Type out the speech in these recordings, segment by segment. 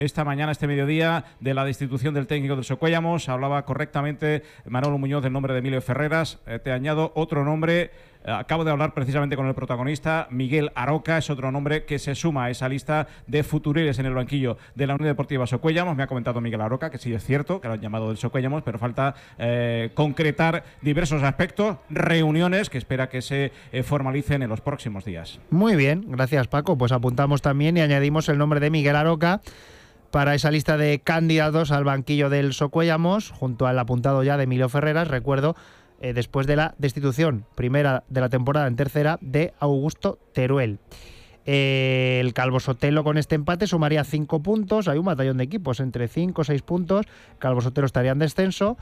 Esta mañana, este mediodía, de la destitución del técnico del Socuéllamos. Hablaba correctamente Manolo Muñoz del nombre de Emilio Ferreras. Te añado otro nombre. Acabo de hablar precisamente con el protagonista, Miguel Aroca. Es otro nombre que se suma a esa lista de futuriles en el banquillo de la Unión Deportiva Socuéllamos. Me ha comentado Miguel Aroca que sí es cierto que lo han llamado del Socuéllamos, pero falta concretar diversos aspectos, reuniones que espera que se formalicen en los próximos días. Muy bien, gracias Paco. Pues apuntamos también y añadimos el nombre de Miguel Aroca para esa lista de candidatos al banquillo del Socuéllamos, junto al apuntado ya de Emilio Ferreras, recuerdo, después de la destitución primera de la temporada en tercera de Augusto Teruel. El Calvo Sotelo con este empate sumaría 5 puntos, hay un batallón de equipos entre 5 o 6 puntos, Calvo Sotelo estaría en descenso,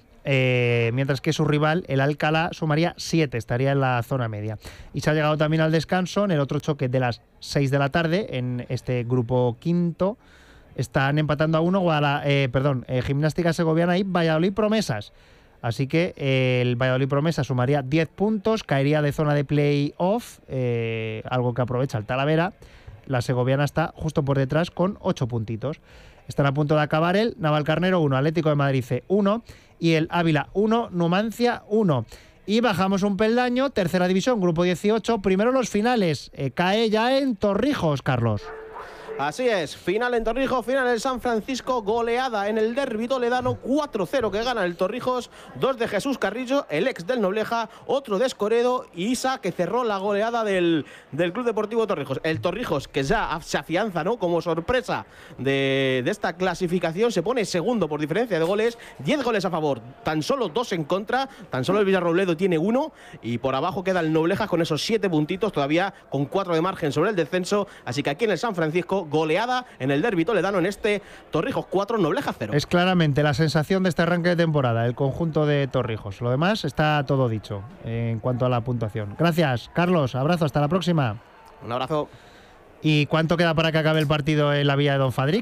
mientras que su rival, el Alcalá, sumaría 7, estaría en la zona media. Y se ha llegado también al descanso en el otro choque de las 6 de la tarde, en este grupo quinto. Están empatando a 1 Gimnástica Segoviana y Valladolid Promesas. Así que el Valladolid Promesas sumaría 10 puntos, caería de zona de play-off, algo que aprovecha el Talavera. La segoviana está justo por detrás con 8 puntitos. Están a punto de acabar el Navalcarnero 1, Atlético de Madrid 1 y el Ávila 1, Numancia 1. Y bajamos un peldaño, tercera división, grupo 18, primero los finales. Cae ya en Torrijos, Carlos. Así es, final en Torrijos, final en San Francisco, goleada en el derbi toledano, 4-0 que gana el Torrijos, 2 de Jesús Carrillo, el ex del Nobleja, otro de Escoredo y Isa, que cerró la goleada del Club Deportivo Torrijos. El Torrijos, que ya se afianza, ¿no?, como sorpresa de esta clasificación, se pone segundo por diferencia de goles, 10 goles a favor, tan solo 2 en contra, tan solo el Villarrobledo tiene 1 y por abajo queda el Nobleja con esos 7 puntitos, todavía con 4 de margen sobre el descenso, así que aquí en el San Francisco, goleada en el derbi toledano en este Torrijos 4, Nobleja 0. Es claramente la sensación de este arranque de temporada, el conjunto de Torrijos. Lo demás está todo dicho en cuanto a la puntuación. Gracias, Carlos. Abrazo, hasta la próxima. Un abrazo. ¿Y cuánto queda para que acabe el partido en la Villa de Don Fadrique,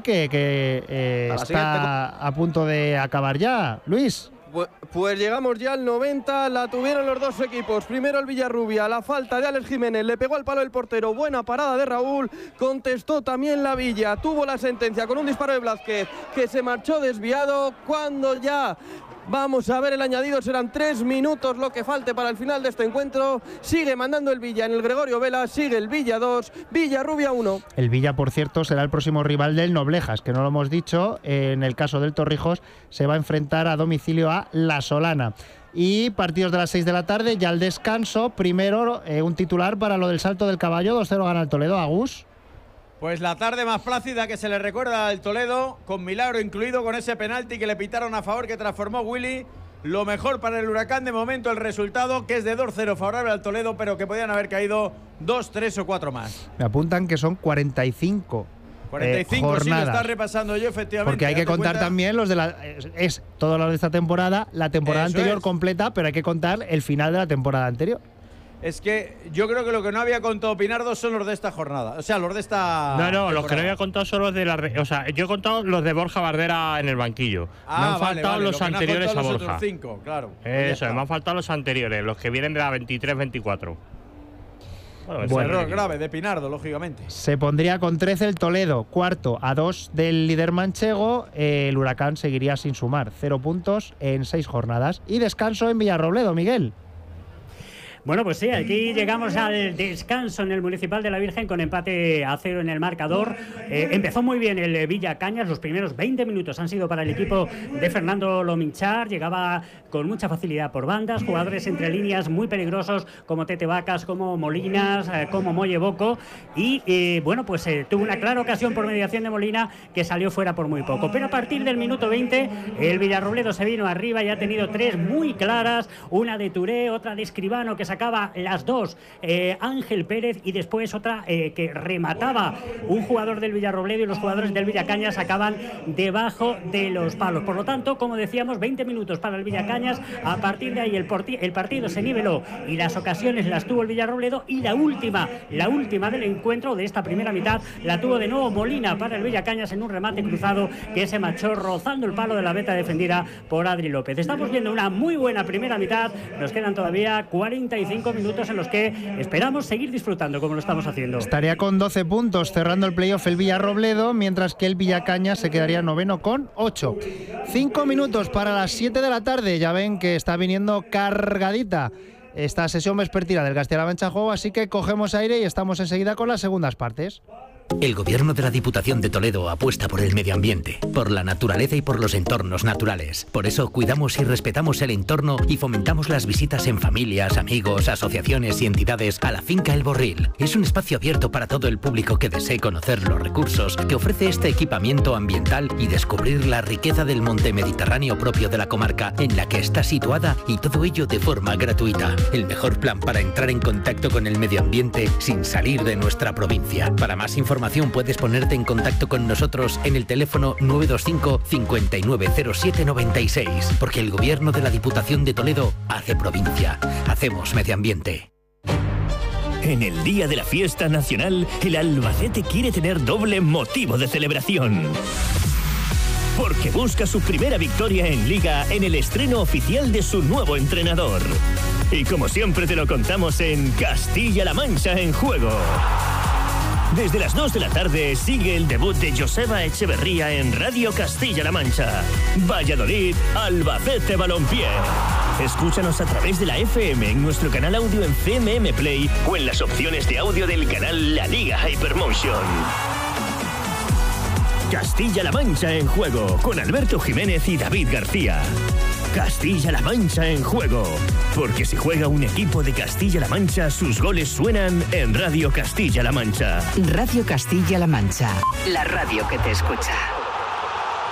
que está a punto de acabar ya, Luis? Pues llegamos ya al 90, la tuvieron los dos equipos. Primero el Villarrubia, la falta de Alex Jiménez, le pegó al palo el portero, buena parada de Raúl, contestó también la Villa, tuvo la sentencia con un disparo de Blázquez que se marchó desviado. Cuando ya vamos a ver el añadido, serán 3 minutos lo que falte para el final de este encuentro. Sigue mandando el Villa en el Gregorio Vela, sigue el Villa 2, Villarrubia 1. El Villa, por cierto, será el próximo rival del Noblejas, que no lo hemos dicho. En el caso del Torrijos, se va a enfrentar a domicilio a La Solana. Y partidos de las 6 de la tarde, ya al descanso. Primero, un titular para lo del Salto del Caballo, 2-0 gana el Toledo. Agus. Pues la tarde más plácida que se le recuerda al Toledo, con milagro incluido, con ese penalti que le pitaron a favor que transformó Willy. Lo mejor para el Huracán de momento, el resultado, que es de 2-0 favorable al Toledo, pero que podían haber caído 2, 3 o 4 más. Me apuntan que son 45. 45, jornadas. Sí, lo está repasando yo, efectivamente. Porque hay que contar también los de la... Es todo lo de esta temporada, la temporada anterior completa, pero hay que contar el final de la temporada anterior. Es que yo creo que lo que no había contado Pinardo son los de esta jornada. O sea, los de esta... No, los que no había contado son los de la... O sea, yo he contado los de Borja Bardera en el banquillo. Me han faltado los anteriores a Borja. Los otros 5, claro. Eso, me han faltado los anteriores, los que vienen de la 23-24. Bueno, error grave de Pinardo, lógicamente. Se pondría con 13 el Toledo, cuarto a 2 del líder manchego. El Huracán seguiría sin sumar, 0 puntos en 6 jornadas. Y descanso en Villarrobledo, Miguel. Bueno, pues sí, aquí llegamos al descanso en el Municipal de la Virgen con empate a 0 en el marcador. Empezó muy bien el Villa Cañas, los primeros 20 minutos han sido para el equipo de Fernando Lominchar, llegaba con mucha facilidad por bandas, jugadores entre líneas muy peligrosos como Tete Vacas, como Molinas, como Molle Boco y bueno, pues tuvo una clara ocasión por mediación de Molina que salió fuera por muy poco, pero a partir del minuto 20 el Villarrobledo se vino arriba y ha tenido 3 muy claras, una de Touré, otra de Escribano que sacaba las 2 Ángel Pérez y después otra que remataba un jugador del Villarrobledo y los jugadores del Villacañas sacaban debajo de los palos. Por lo tanto, como decíamos, 20 minutos para el Villacañas. A partir de ahí el partido se niveló y las ocasiones las tuvo el Villarrobledo y la última del encuentro de esta primera mitad la tuvo de nuevo Molina para el Villacañas en un remate cruzado que se marchó rozando el palo de la meta defendida por Adri López. Estamos viendo una muy buena primera mitad, nos quedan todavía 45 95 minutos en los que esperamos seguir disfrutando como lo estamos haciendo. Estaría con 12 puntos cerrando el playoff el Villarrobledo, mientras que el Villacañas se quedaría noveno con 8. 5 minutos para las 7 de la tarde. Ya ven que está viniendo cargadita esta sesión vespertina del Castilla-La Mancha Juego, así que cogemos aire y estamos enseguida con las segundas partes. El Gobierno de la Diputación de Toledo apuesta por el medio ambiente, por la naturaleza y por los entornos naturales. Por eso cuidamos y respetamos el entorno y fomentamos las visitas en familias, amigos, asociaciones y entidades a la finca El Borril. Es un espacio abierto para todo el público que desee conocer los recursos que ofrece este equipamiento ambiental y descubrir la riqueza del monte mediterráneo propio de la comarca en la que está situada, y todo ello de forma gratuita. El mejor plan para entrar en contacto con el medio ambiente sin salir de nuestra provincia. Para más información puedes ponerte en contacto con nosotros en el teléfono 925 590796, porque el Gobierno de la Diputación de Toledo hace provincia, hacemos medio ambiente. En el día de la fiesta nacional, el Albacete quiere tener doble motivo de celebración. Porque busca su primera victoria en Liga en el estreno oficial de su nuevo entrenador. Y como siempre te lo contamos en Castilla-La Mancha en Juego. Desde las 2 de la tarde sigue el debut de Joseba Echeverría en Radio Castilla-La Mancha. Valladolid, Albacete Balompié. Escúchanos a través de la FM en nuestro canal audio en CMM Play o en las opciones de audio del canal La Liga Hypermotion. Castilla-La Mancha en Juego, con Alberto Jiménez y David García. Castilla-La Mancha en Juego, porque si juega un equipo de Castilla-La Mancha, sus goles suenan en Radio Castilla-La Mancha. Radio Castilla-La Mancha, la radio que te escucha.